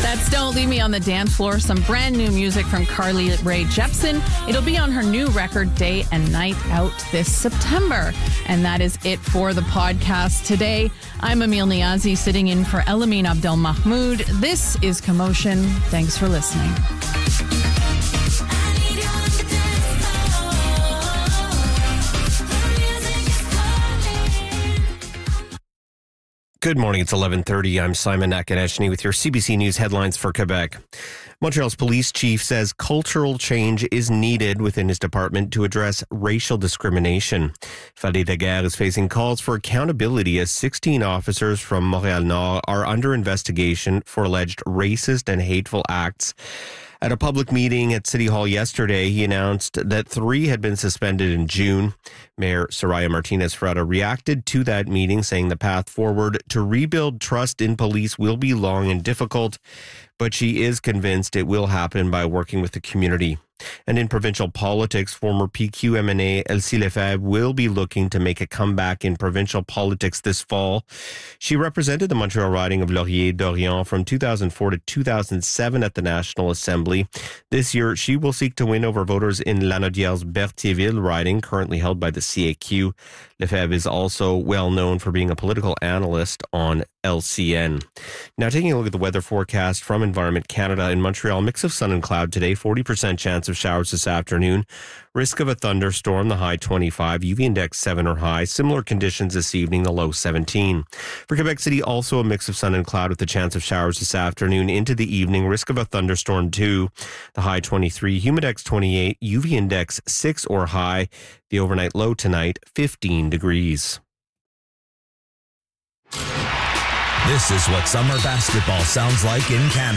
That's Don't Leave Me on the Dance Floor, some brand new music from Carly Rae Jepsen. It'll be on her new record, Day and Night, out this September. And that is it for the podcast today. I'm Emil Niazi, sitting in for Elamin Abdelmahmoud. This is Commotion. Thanks for listening. Good morning. It's 11:30. I'm Simon Nakaneshny with your CBC News headlines for Quebec. Montreal's police chief says cultural change is needed within his department to address racial discrimination. Fadi Daguerre is facing calls for accountability as 16 officers from Montréal-Nord are under investigation for alleged racist and hateful acts. At a public meeting at City Hall yesterday, he announced that 3 had been suspended in June. Mayor Soraya Martinez-Ferrada reacted to that meeting, saying the path forward to rebuild trust in police will be long and difficult, but she is convinced it will happen by working with the community. And in provincial politics, former PQ MNA Elsie Lefebvre will be looking to make a comeback in provincial politics this fall. She represented the Montreal riding of Laurier-Dorion from 2004 to 2007 at the National Assembly. This year, she will seek to win over voters in Lanaudière's Berthierville riding, currently held by the CAQ. Lefebvre is also well known for being a political analyst on LCN. Now, taking a look at the weather forecast from Environment Canada. In Montreal, mix of sun and cloud today, 40% chance of showers this afternoon. Risk of a thunderstorm, the high 25, UV index 7 or high. Similar conditions this evening, the low 17. For Quebec City, also a mix of sun and cloud with a chance of showers this afternoon into the evening. Risk of a thunderstorm 2, the high 23, humidex 28, UV index 6 or high. The overnight low tonight, 15 degrees. This is what summer basketball sounds like in Canada.